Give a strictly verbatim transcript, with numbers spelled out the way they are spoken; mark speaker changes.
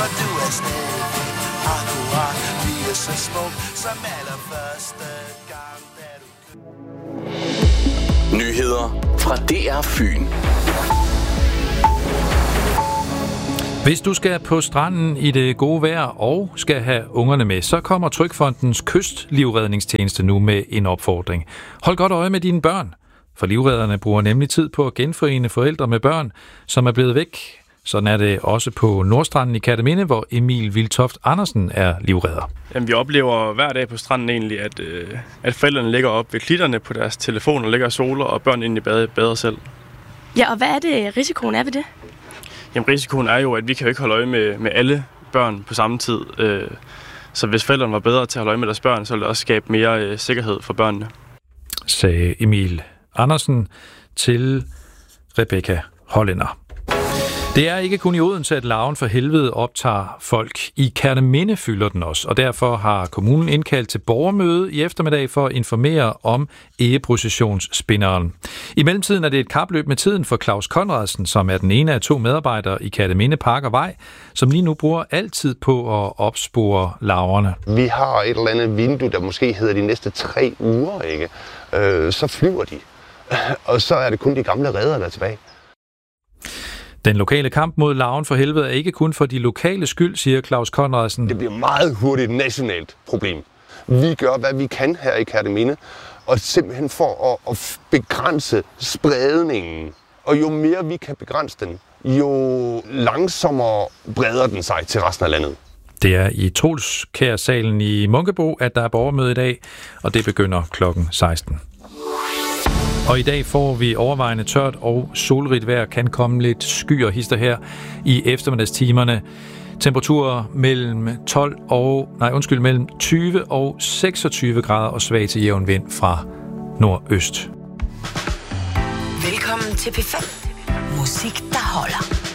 Speaker 1: for du er stadig akkurat lige så smuk som allerførste gang, da du...
Speaker 2: Nyheder fra D R Fyn.
Speaker 3: Hvis du skal på stranden i det gode vejr og skal have ungerne med, så kommer Trygfondens kystlivredningstjeneste nu med en opfordring. Hold godt øje med dine børn, for livredderne bruger nemlig tid på at genforene forældre med børn, som er blevet væk. Sådan er det også på Nordstranden i Kerteminde, hvor Emil Viltoft Andersen er livredder.
Speaker 4: Jamen, vi oplever hver dag på stranden egentlig, at, øh, at forældrene ligger op ved klitterne på deres telefoner, ligger og soler, og børn egentlig bader, bader selv.
Speaker 5: Ja, og hvad er det, risikoen er ved det?
Speaker 4: Jamen, risikoen er jo, at vi kan jo ikke holde øje med, med alle børn på samme tid. Øh, så hvis forældrene var bedre til at holde øje med deres børn, så ville det også skabe mere øh, sikkerhed for børnene.
Speaker 3: Sagde Emil Andersen til Rebecca Hollænder. Det er ikke kun i Odense, at larven for helvede optager folk. I Kerteminde fylder den også, og derfor har kommunen indkaldt til borgermøde i eftermiddag for at informere om egeprocessionsspinderen. I mellemtiden er det et kapløb med tiden for Claus Conradsen, som er den ene af to medarbejdere i Kerteminde Park og Vej, som lige nu bruger altid på at opspore larverne.
Speaker 6: Vi har et eller andet vindue, der måske hedder de næste tre uger, ikke? Øh, så flyver de, og så er det kun de gamle reder, der er tilbage.
Speaker 3: Den lokale kamp mod larven for helvede er ikke kun for de lokale skyld, siger Claus Conradsen.
Speaker 6: Det bliver meget hurtigt et nationalt problem. Vi gør, hvad vi kan her i Kerteminde, og simpelthen for at, at begrænse spredningen. Og jo mere vi kan begrænse den, jo langsommere breder den sig til resten af landet.
Speaker 3: Det er i Trolskær-salen i Munkebo, at der er borgermøde i dag, og det begynder klokken seksten. Og i dag får vi overvejende tørt og solrigt vejr, kan komme lidt sky og hister her i eftermiddagstimerne. Temperaturer mellem tolv og nej, undskyld, mellem tyve og seksogtyve grader og svag til jævn vind fra nordøst.
Speaker 7: Velkommen til P fem. Musik, der holder.